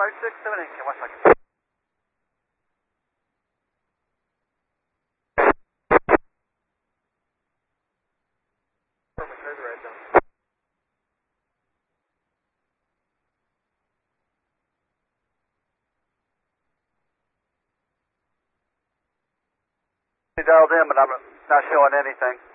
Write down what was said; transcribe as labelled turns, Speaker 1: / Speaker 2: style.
Speaker 1: 5678, can 1 second. Perfect, there's the red zone. Dialed in, but I'm not showing anything.